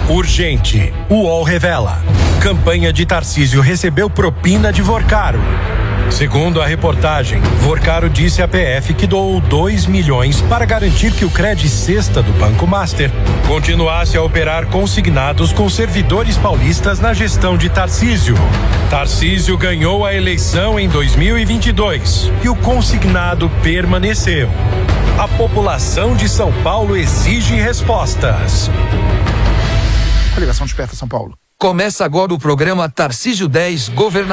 Urgente. O UOL revela. Campanha de Tarcísio recebeu propina de Vorcaro. Segundo a reportagem, Vorcaro disse à PF que doou 2 milhões para garantir que o Cred Sexta do Banco Master continuasse a operar consignados com servidores paulistas na gestão de Tarcísio. Tarcísio ganhou a eleição em 2022 e o consignado permaneceu. A população de São Paulo exige respostas. Coligação Desperta São Paulo. Começa agora o programa Tarcísio 10 Governador.